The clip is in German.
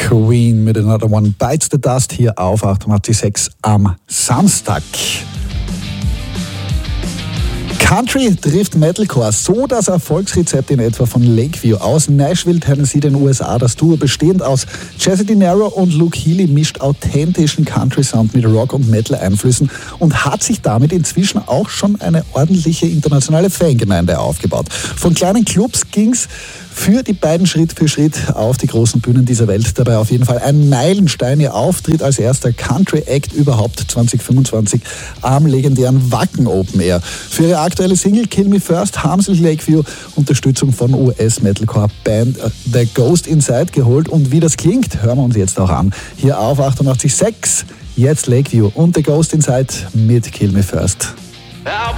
Queen mit Another One Bites the Dust hier auf 88.6 am Samstag. Country trifft Metalcore, so das Erfolgsrezept in etwa von Lakeview aus Nashville, Tennessee, den USA. Das Duo bestehend aus Jesse DiNaro und Luke Healy mischt authentischen Country-Sound mit Rock- und Metal-Einflüssen und hat sich damit inzwischen auch schon eine ordentliche internationale Fangemeinde aufgebaut. Von kleinen Clubs ging's für die beiden Schritt für Schritt auf die großen Bühnen dieser Welt. Dabei auf jeden Fall ein Meilenstein. Ihr Auftritt als erster Country-Act überhaupt 2025 am legendären Wacken Open Air. Für ihre aktuelle Single Kill Me First haben sich Lakeview Unterstützung von US-Metalcore-Band The Ghost Inside geholt. Und wie das klingt, hören wir uns jetzt auch an. Hier auf 88.6, jetzt Lakeview und The Ghost Inside mit Kill Me First. I'll